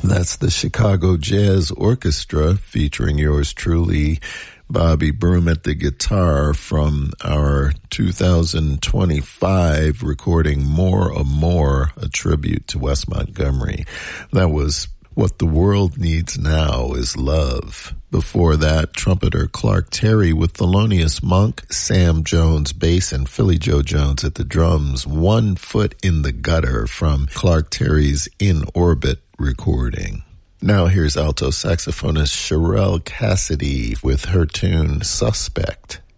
That's the Chicago Jazz Orchestra featuring yours truly, Bobby Broom at the guitar, from our 2025 recording More or More, a tribute to Wes Montgomery. That was What the World Needs Now is Love. Before that, trumpeter Clark Terry with Thelonious Monk, Sam Jones bass, and Philly Joe Jones at the drums. One Foot in the Gutter from Clark Terry's In Orbit recording. Now here's alto saxophonist Sherelle Cassidy with her tune Suspect.